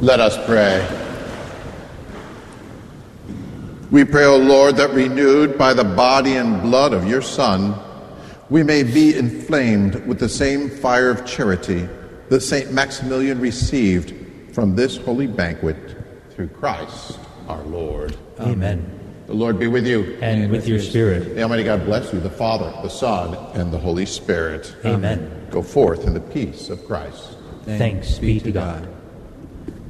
Let us pray. We pray, O Lord, that renewed by the body and blood of your Son, we may be inflamed with the same fire of charity that St. Maximilian received from this holy banquet, through Christ our Lord. Amen. The Lord be with you. And with your spirit. May Almighty God bless you, the Father, the Son, and the Holy Spirit. Amen. Go forth in the peace of Christ. Thanks be to God.